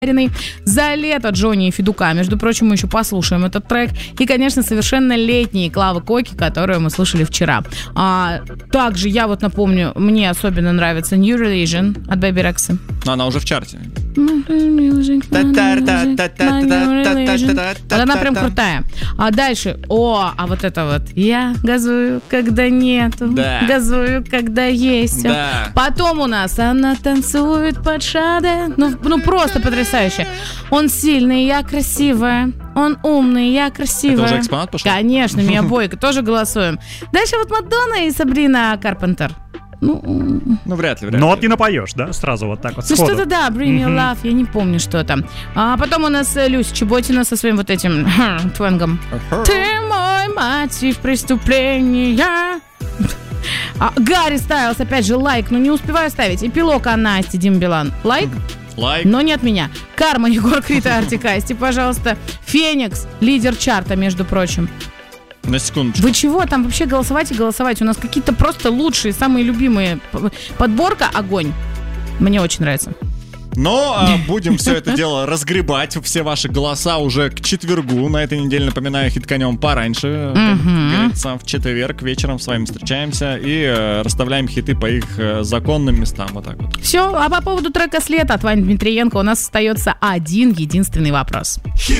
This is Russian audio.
За лето Джонни и Федука. Между прочим, мы еще послушаем этот трек. И, конечно, совершенно летние Клавы Коки, которую мы слушали вчера. Также я вот напомню, мне особенно нравится New Religion от Baby Rexha. Но она уже в чарте. Вот она прям крутая. А дальше, вот это вот. Я газую, когда нету, да. Газую, когда есть. Да. Потом у нас она танцует под шаде. Ну просто потрясающе. Он сильный, я красивая. Он умный, я красивая. Это уже экспонат пошел? Конечно, Мия Бойко, тоже голосуем. Дальше вот Мадонна и Сабрина Карпентер. Ну, вряд ли. Но вот не напоешь, да, сразу вот так вот Ну, сходу. что-то, да, Bring Me Love, я не помню, что там. А потом у нас Люся Чеботина со своим вот этим твенгом. Ты мой мотив преступления. Гарри Стайлс, опять же, лайк, но не успеваю ставить. Эпилог Анна Асти, Дим Билан. Лайк? Лайк. Но не от меня. Карма, Егор Крид и Артик Асти, пожалуйста. Феникс, лидер чарта, между прочим. На секундочку. Вы чего? Там вообще голосовать и голосовать. У нас какие-то просто лучшие, самые любимые. Подборка огонь. Мне очень нравится. Но будем все это дело разгребать. Все ваши голоса уже к четвергу. На этой неделе, напоминаю, хит-конем пораньше. Как говорится, в четверг вечером с вами встречаемся и расставляем хиты по их законным местам. Вот так вот. Все. А по поводу трека «След» от Вани Дмитриенко у нас остается один единственный вопрос. Хит